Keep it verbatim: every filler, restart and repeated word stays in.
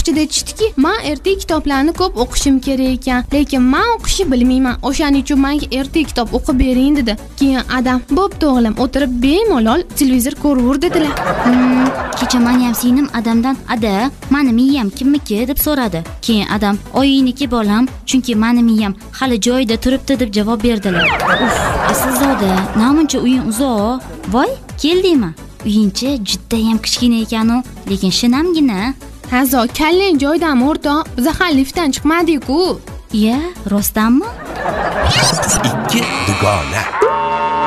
bog'chada aytishdiki, "Men ertak kitoblarni ko'p o'qishim kerak ekan, lekin men o'qishni bilmayman. O'shaning uchun menga ertak kitob o'qib bering" dedi. Keyin adam, "Bo'pti o'g'lim, o'tirib bemalol televizor ko'raver" dedilar. Hmm, kecha men ham singlim adamdan, "Ada, meni miyam kimniki?" deb so'radi. Keyin adam, "Oyingniki bolam, chunki meni miyam hali joyida turibdi" deb javob berdilar. Uf, aslzoda, namuncha uying uzoq. Voy, keldingmi? Uyingchi juda ham kichkina ekan-u, lekin shinamgina. Hazo, kallang joydan o'rtoq, biz hali liftdan chiqmadik-ku. Iya, rostdanmi? ikki dugona.